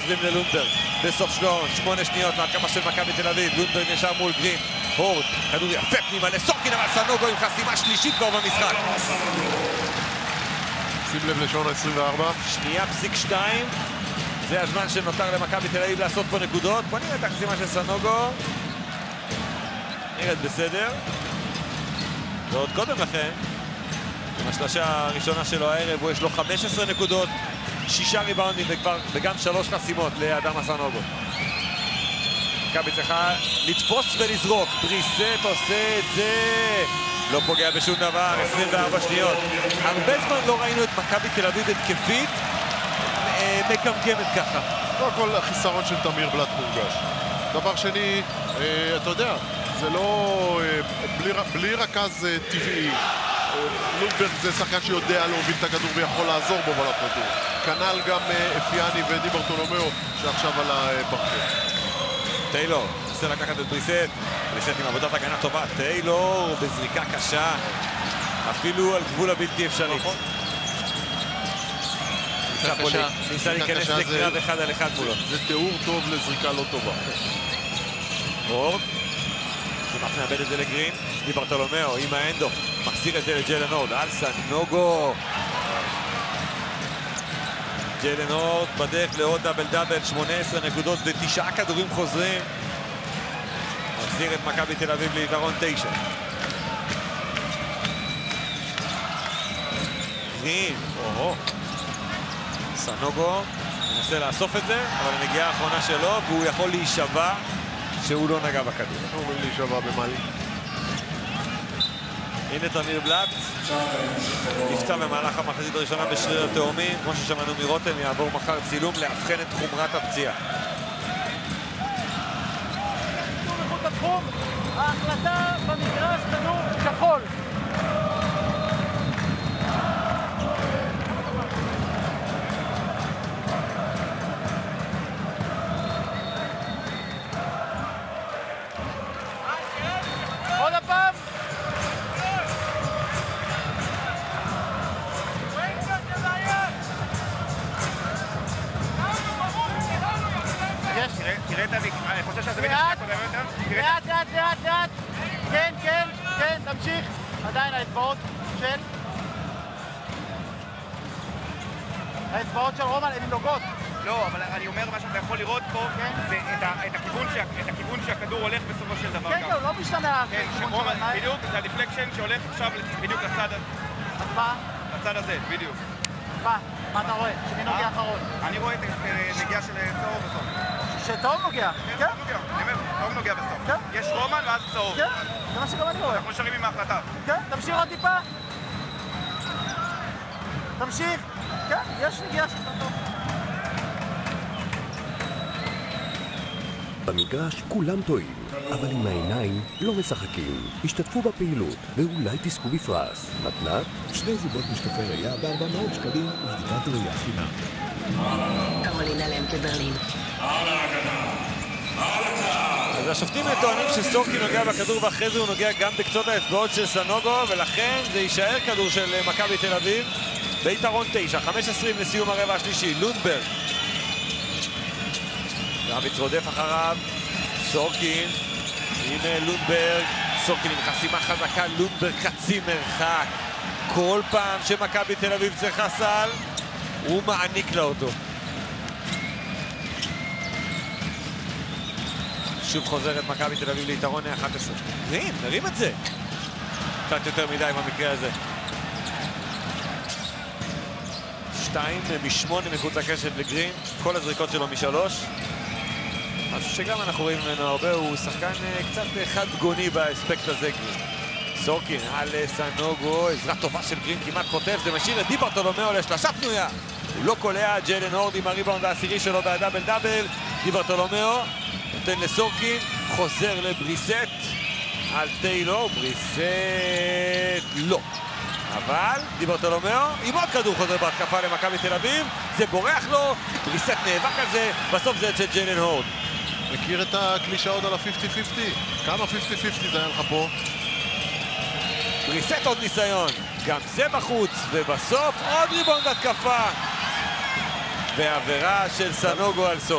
חוזרים ללונדברג בסוף 8 שניות מהקמה של מכבי תל אביב. לונדברג נשאר מול גרין, הורד, כדור יפה פנימה לסורקין, אבל סנוגו עם חסימה שלישית כבר במשחק. שים לב לשעון ה-24. שנייה פסיק 2, זה הזמן שנותר למכבי תל אביב לעשות פה נקודות. בוא נראה את החסימה של סנוגו, נראית בסדר. ועוד קודם לכן, עם השלושה הראשונה שלו הערב, הוא יש לו 15 נקודות, 6 ריבאונדים וגם 3 חסימות לאדם סנוגו. מכבי צריכה לתפוס ולזרוק, בריסט עושה את זה, לא פוגע בשום דבר, 24 שניות. הרבה זמן לא ראינו את מכבי תל אביב התקפית מקמקמת ככה. לא כל החיסרון של תמיר בלט מורגש. דבר שני, אתה יודע, זה לא... בלי רכז טבעי. לונדברג זה שחקן שיודע להוביל את הכדור ויכול לעזור בו בלט כדור. כנ"ל גם אפיאני ודי ברטולומיאו שעכשיו על הפרקט. טיילור, ניסה לקחת את בריסט עם עבודת הגנה טובה. טיילור בזריקה קשה, אפילו על גבול הבלתי אפשרי. ניסה להיכנס לקרב אחד על אחד מולו. זה תיאור טוב לזריקה לא טובה. הורד, כמעט מאבד את זה לגרין. די ברטולומיאו עם האנדוף, מחזיר את זה לג'יילן הורד, על סנוגו. ג'יילן הורד בדרך לעוד דאבל 18 נקודות ו9 כדורים חוזרים. מחזיר את מכבי תל אביב ליתרון 9. גרין, סנוגו מנסה לאסוף את זה, אבל הנגיעה האחרונה שלו, והוא יכול להישבע שהוא לא נגע בכדור. הוא אומר להישבע במאלי. הנה תמיר בלט, נפצע במהלך המחצית הראשונה בשריר התאומים, כמו ששמענו מרותם, יעבור מחר צילום לאבחן את חומרת הפציעה. מחוץ לתחום, ההחלטה במגרש כדור כחול. עוד הפעם. תראה את הדיק, אני חושב שזה בדיוק הקודם יותר. לאט. כן, תמשיך. עדיין האצבעות של רומן הן נוגעות. לא, אבל אני אומר מה שאתה יכול לראות פה, זה את הכיוון שהכדור הולך בסופו של דבר. כן, לא משתנה. כן, שרומן, בדיוק, זה הדיפלקשן שהולך עכשיו בדיוק לצד הזה, בדיוק. מה אתה רואה? שמי נוגע אחרון? אני רואה את נגיעה של צהוב בסוף. שצהוב נוגע? כן, אני אומר, צהוב נוגע בסוף. יש רומן ואז צהוב. כן, זה מה שגם אני רואה. אנחנו נשארים עם ההחלטה. כן, תמשיך עוד טיפה. תמשיך. כן, יש נגיעה של צהוב. במגרש כולם טועים, אבל עם העיניים לא משחקים. השתתפו בפעילות, ואולי תזכו בפרס. מתנת? 2 זוגות משקפי ראייה ב-400 שקלים ובדיקת ראייה חינם. קרולינה למקה ברלין. אז השופטים טוענים שסורקין נוגע בכדור ואחרי זה הוא נוגע גם בקצות האצבעות של סנוגו, ולכן זה יישאר כדור של מכבי תל אביב ביתרון 9, 5:20 לסיום הרבע השלישי. לונדברג, רביץ רודף אחריו, סורקין עם לונדברג, סורקין עם חסימה חזקה, לונדברג חצי מרחק. כל פעם שמכבי תל אביב צריכה סל, הוא מעניק לה אותו. שוב חוזרת מכבי תל אביב ליתרון 11. גרין, נרים את זה. קצת יותר מדי במקרה הזה. 2 מ-8 מחוץ לקשת לגרין, כל הזריקות שלו מ3. משהו שגם אנחנו רואים ממנו הרבה, הוא שחקן קצת חד גוני באספקט הזה גרין. סורקין על סנוגו, עזרה טובה של גרין, כמעט חוטף, זה משאיר את די ברטולומיאו לשלושה פנויה. הוא לא קולע, ג'יילן הורד עם הריבאונד העשירי שלו בדאבל. די ברטולומיאו נותן לסורקין, חוזר לבריסט על טיילור, בריסט לא. אבל די ברטולומיאו עם עוד כדור חוזר בהתקפה למכבי תל אביב, זה בורח לו, בריסט נאבק על זה, בסוף זה אצל ג'יילן הורד. מכיר את הקלישה עוד על ה-50-50? כמה 50-50 זה היה לך פה? בריסט עוד ניסיון, גם זה בחוץ, ובסוף עוד ריבאונד התקפה. ועבירה של סנוגו על סוף.